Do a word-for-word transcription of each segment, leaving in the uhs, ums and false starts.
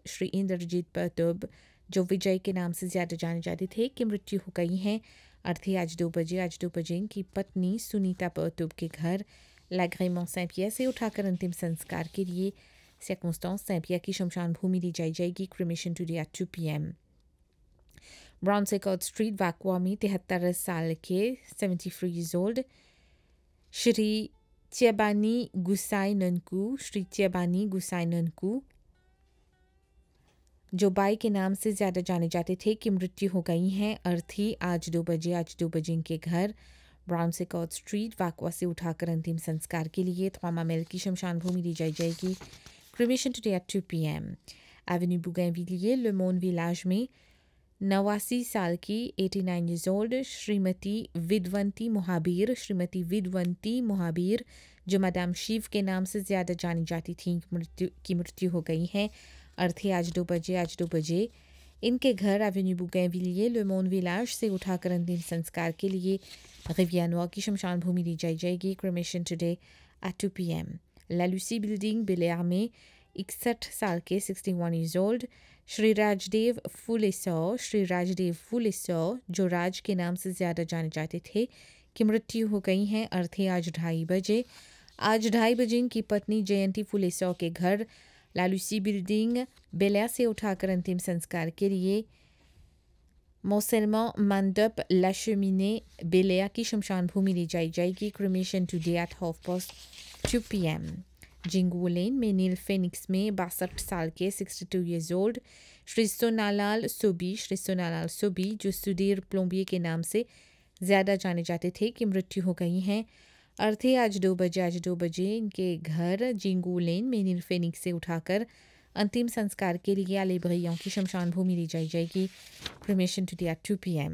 श्री इंद्रजीत परतुब जो विजय के नाम से ज़्यादा जाने जाते थे की मृत्यु हो गई है। अर्थी आज दो बजे आज दो बजे इनकी पत्नी सुनीता परतुब के घर लाग्रेमont सेंट पियर से उठाकर अंतिम संस्कार के लिए circonstance सेंट पियर की शमशान भूमि ली जाई जाएगी। Cremation today at two P M. Brown सेकॉर्ड street वाकवा में तिहत्तर साल के seventy three years old Shri चेबानी गुसाई ननकू श्री चेबानी गुसाई ननकू जो बाई के नाम से ज़्यादा जाने जाते थे की मृत्यु हो गई हैं। अर्थी आज दो बजे आज दो बजे इनके घर ब्राउन सेकॉर्ड स्ट्रीट वाकवा से उठाकर अंतिम संस्कार के लिए थ्वामा मेल की शमशान भूमि ली जाई जाएगी। Cremation today at two P M. Avenue बुगैनविलिये ले मोन विलाज में नवासी साल की एटी nine years old Shrimati विद्वंती Mohabir Shrimati विद्वंती Mohabir जो मैडम शिव के नाम से ज़्यादा जानी जाती थी मृत्यु की मृत्यु हो गई है। अर्थी आज दो बजे आज दो बजे इनके घर एवेन्यू बुगैनविलिये ले मोन विलाज से उठाकर अंतिम संस्कार के लिए रिवियानोआ की शमशान भूमि ली जाई जाएगी। Cremation today at two P M. ला लूसी बिल्डिंग बेलेयर में इकसठ साल के सिक्सटी वन ईयर्स ओल्ड श्री राजदेव फुलेसौ श्री राजदेव फुलेसौ जो राज के नाम से ज़्यादा जाने जाते थे की मृत्यु हो गई हैं। अर्थी आज ढाई बजे आज ढाई बजे इनकी पत्नी जयंती फुलेसौ के घर लालूसी बिल्डिंग बेलेयर से उठाकर अंतिम संस्कार के लिए मोसेलमा मंडप ला चेमिने बेलेयर की शमशान भूमि ली जाई जाएगी। Cremation today at half past two P M. Xingu लेन में नील फेनिक्स में बासठ साल के sixty two years old Shri Sonalal Sobi Shri Sonalal Sobi जो सुधीर प्लोम्बिये के नाम से ज़्यादा जाने जाते थे की मृत्यु हो गई हैं। अर्थी आज दो बजे आज दो बजे इनके घर जिंगू लेन में नील फेनिक्स से उठाकर अंतिम संस्कार के लिए आले ब्रियों की शमशान भूमि ली जाई जाएगी। Cremation today at two P M.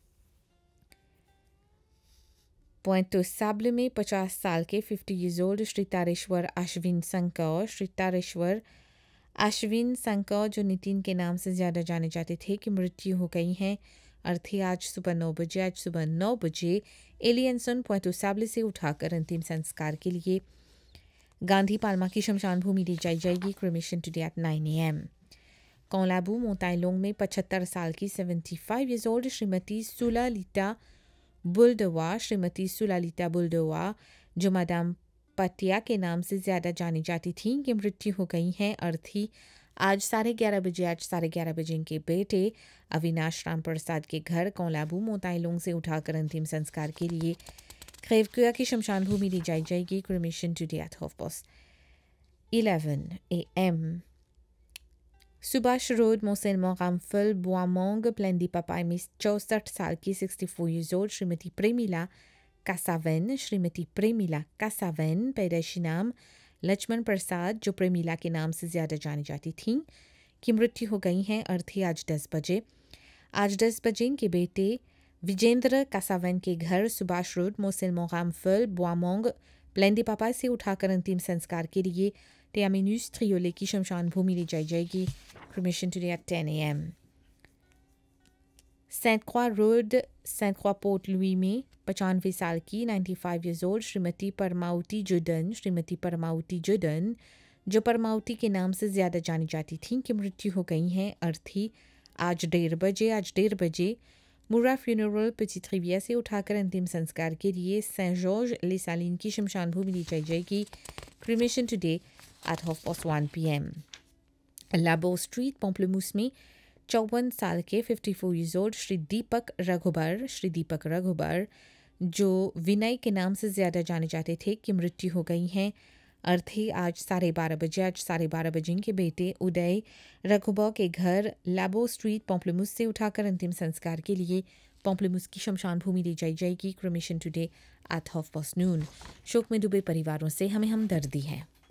पॉइंटो साबले में पचास साल के fifty years old Shri तारेश्वर Ashwin संकर श्री तारेश्वर अश्विन संकर जो नितिन के नाम से ज़्यादा जाने जाते थे कि मृत्यु हो गई हैं। अर्थी आज सुबह नौ बजे आज सुबह नौ बजे एलियनसन पॉइंटो साबले से उठाकर अंतिम संस्कार के लिए गांधी पाल्मा की शमशान भूमि ली जाई जाएगी। Cremation today at nine A M. कौलाबू मोताइलोंग में पचहत्तर साल की seventy five years old Shrimati सुलालिता बुलडवा Shrimati सुलालिता बुलडवा जो मैडम पटिया के नाम से ज़्यादा जानी जाती थीं की मृत्यु हो गई हैं। अर्थी आज साढ़े ग्यारह बजे आज साढ़े ग्यारह बजे इनके बेटे अविनाश राम प्रसाद के घर कौलाबू मोताइलोंग से उठाकर अंतिम संस्कार के लिए खैवकुया की शमशान भूमि ली जाई जाएगी। Cremation today at half past eleven A M. Subhash road मोसेलमा रामफल बुआमोंग प्लेंडी पपाई में चौंसठ साल की सिक्सटी फोर ईयर्स ओल्ड श्रीमती प्रेमिला कासावेन श्रीमती प्रेमिला कासावेन पैदाइशी नाम लक्ष्मण प्रसाद जो प्रेमिला के नाम से ज़्यादा जानी जाती थीं की मृत्यु हो गई हैं। अर्थी आज दस बजे आज दस बजे इनके बेटे विजेंद्र कासावेन के घर सुभाष रोड मोसेलमा रामफल बुआमोंग प्लेंडी पपाई से उठाकर अंतिम संस्कार के लिए टेमिन्यूस ट्रियोले की शमशान भूमि ली जाई जाएगी। क्रिमेशन टुडे एट टेन ए एम। सेंट क्वा रोड सेंट क्वा पोर्ट लुई में पचानवे साल की ninety five years old Shrimati परमावती जुडन Shrimati परमावती जुडन जो परमावती के नाम से ज़्यादा जानी जाती थीं की मृत्यु हो गई हैं। अर्थी आज डेढ़ बजे आज डेढ़ बजे मुरा फ्यूनरल पेटिट रिवियर से उठाकर अंतिम संस्कार के लिए सेंट जॉर्ज ले सालिन की शमशान भूमि ली जाई जाएगी। Cremation today at half past one P M. लाबो स्ट्रीट पॉम्पलेमूस में चौवन साल के फिफ्टी फोर ईयर्स ओल्ड श्री दीपक रघुबर श्री दीपक रघुबर जो विनय के नाम से ज़्यादा जाने जाते थे की मृत्यु हो गई हैं। अर्थी आज साढ़े बारह बजे आज साढ़े बारह बजे इनके बेटे उदय रघुबर के घर लाबो स्ट्रीट पॉम्पलेमूस से उठाकर अंतिम संस्कार के लिए पॉम्पलेमूस की शमशान भूमि ली जाई जाएगी। Cremation today at half past noon. शोक में डूबे परिवारों से हमें हमदर्दी है।